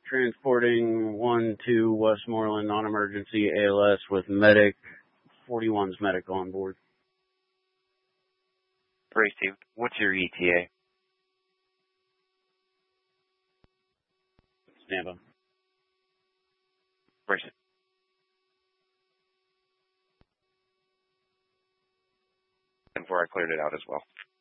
transporting 1-2 Westmoreland non-emergency ALS with medic, 41's medic on board. Received. What's your ETA? Stand by. Received. And before I cleared it out as well.